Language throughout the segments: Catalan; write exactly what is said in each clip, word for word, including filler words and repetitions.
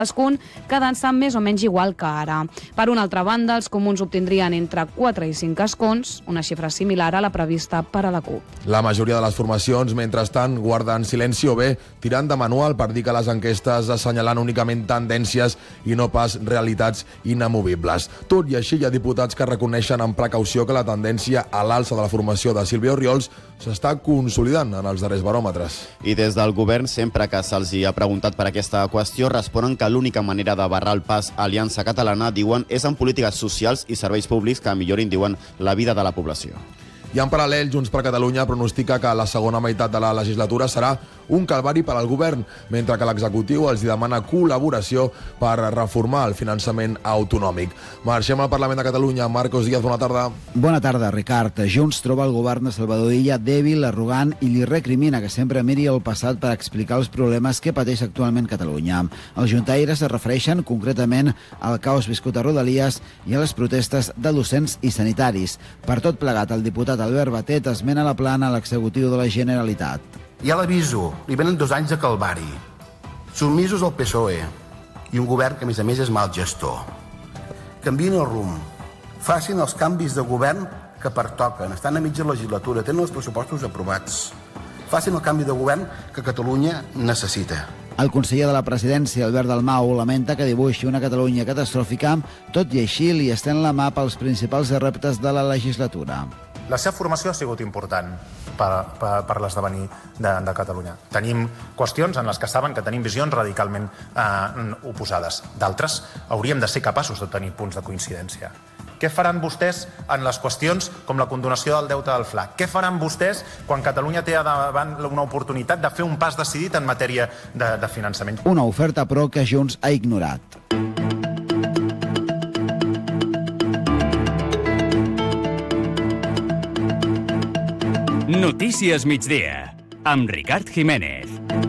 cadascun, quedant-se més o menys igual que ara. Per una altra banda, els comuns obtindrien entre quatre i cinc escons, una xifra similar a la prevista per a la CUP. La majoria de les formacions, mentrestant, guarden silenci o bé tirant de manual per dir que les enquestes assenyalant únicament tendències i no pas realitats inamovibles. Tot i així, hi ha diputats que reconeixen amb precaució que la tendència a l'alça de la formació de Sílvia Orriols s'està consolidant en els darrers baròmetres. I des del govern, sempre que se'ls ha preguntat per aquesta qüestió, responen que l'única manera de barrar el pas a Aliança Catalana, diuen, és en polítiques socials i serveis públics que millorin, diuen, la vida de la població. I en paral·lel, Junts per Catalunya pronostica que la segona meitat de la legislatura serà un calvari per al govern, mentre que l'executiu els demana col·laboració per reformar el finançament autonòmic. Marxem al Parlament de Catalunya. Marcos Díaz, bona tarda. Bona tarda, Ricard. Junts troba el govern de Salvador Illa dèbil, arrogant i li recrimina que sempre miri el passat per explicar els problemes que pateix actualment Catalunya. Els juntaires es refereixen concretament al caos viscut a Rodalies i a les protestes de docents i sanitaris. Per tot plegat, el diputat Albert Batet esmena la plana a l'executiu de la Generalitat. Ja l'aviso, li venen dos anys de calvari, submisos al P S O E i un govern que, a més a més, és mal gestor. Canvien el rumb, facin els canvis de govern que pertoquen, estan a mitja legislatura, tenen els pressupostos aprovats. Facin el canvi de govern que Catalunya necessita. El conseller de la presidència, Albert Dalmau, lamenta que dibuixi una Catalunya catastròfica, tot i així li estén la mà pels principals reptes de la legislatura. La seva formació ha sigut important per, per, per l'esdevenir de, de Catalunya. Tenim qüestions en les que saben que tenim visions radicalment eh, oposades. D'altres hauríem de ser capaços de tenir punts de coincidència. Què faran vostès en les qüestions com la condonació del deute del F L A? Què faran vostès quan Catalunya té davant una oportunitat de fer un pas decidit en matèria de, de finançament? Una oferta, però, que Junts ha ignorat. Notícies migdia, amb Ricard Jiménez.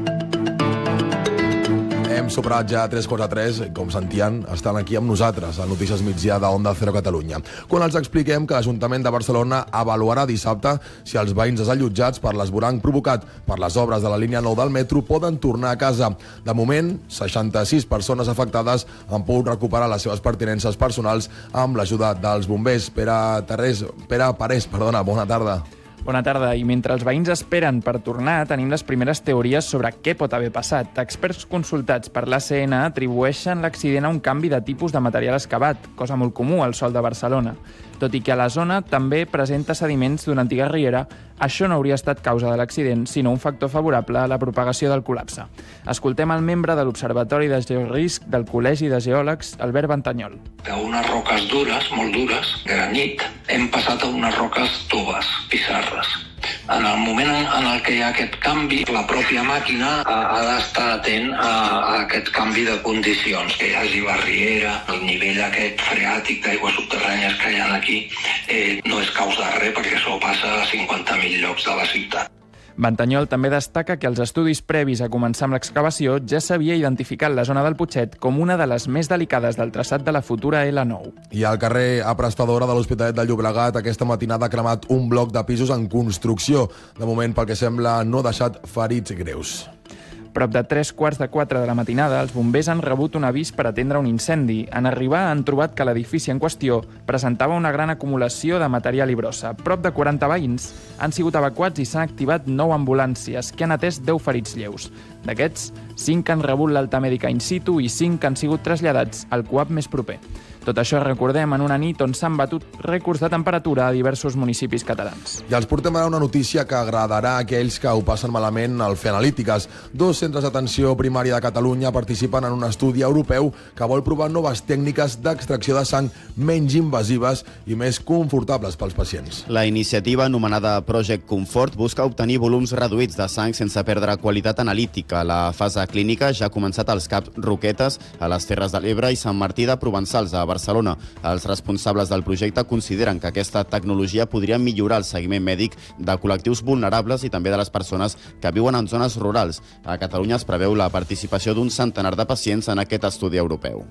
Hem superat ja tres quarts a tres, com sentien, estan aquí amb nosaltres, a Notícies Migdia de Onda Cero Catalunya. Quan els expliquem que l'Ajuntament de Barcelona avaluarà dissabte si els veïns desallotjats per l'esvoranc provocat per les obres de la línia nou del metro poden tornar a casa. De moment, seixanta-sis persones afectades han pogut recuperar les seves pertinences personals amb l'ajuda dels bombers. Pere Terrés, Pere Parés, perdona, bona tarda. Bona tarda, i mentre els veïns esperen per tornar, tenim les primeres teories sobre què pot haver passat. Experts consultats per l'A C N atribueixen l'accident a un canvi de tipus de material excavat, cosa molt comú al sòl de Barcelona. Tot i que a la zona també presenta sediments d'una antiga riera, això no hauria estat causa de l'accident, sinó un factor favorable a la propagació del col·lapse. Escoltem el membre de l'Observatori de Georisc del Col·legi de Geòlegs, Albert Ventanyol. D'unes roques dures, molt dures, granit, hem passat a unes roques toves, pissarres. En el moment en el que hi ha aquest canvi, la pròpia màquina ha, ha d'estar atent a, a aquest canvi de condicions, que hi hagi barriera, el nivell aquest freàtic d'aigües subterrànies que hi ha aquí eh, no és causa de res, perquè això passa a cinquanta mil llocs de la ciutat. Ventanyol també destaca que als estudis previs a començar amb l'excavació ja s'havia identificat la zona del Putxet com una de les més delicades del traçat de la futura L nou. I al carrer Aprestadora de l'Hospitalet de Llobregat aquesta matinada ha cremat un bloc de pisos en construcció. De moment, pel que sembla, no ha deixat ferits greus. Prop de tres quarts de quatre de la matinada, els bombers han rebut un avís per atendre un incendi. En arribar, han trobat que l'edifici en qüestió presentava una gran acumulació de material i brossa. Prop de quaranta veïns han sigut evacuats i s'han activat nou ambulàncies, que han atès deu ferits lleus. D'aquests, cinc han rebut l'alta mèdica in situ i cinc han sigut traslladats al C U A P més proper. Tot això, recordem, en una nit on s'han batut rècords de temperatura a diversos municipis catalans. I els portem ara una notícia que agradarà a aquells que ho passen malament al fer analítiques. Dos centres d'atenció primària de Catalunya participen en un estudi europeu que vol provar noves tècniques d'extracció de sang menys invasives i més confortables pels pacients. La iniciativa, anomenada Project Comfort, busca obtenir volums reduïts de sang sense perdre qualitat analítica. La fase clínica ja ha començat als Caps Roquetes, a les Terres de l'Ebre i Sant Martí de Provençals, a Barcelona. Els responsables del projecte consideren que aquesta tecnologia podria millorar el seguiment mèdic de col·lectius vulnerables i també de les persones que viuen en zones rurals. A Catalunya es preveu la participació d'un centenar de pacients en aquest estudi europeu.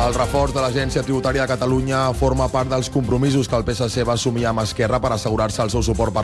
El reforç de l'Agència Tributària de Catalunya forma part dels compromisos que el P S C va assumir amb Esquerra per assegurar-se el seu suport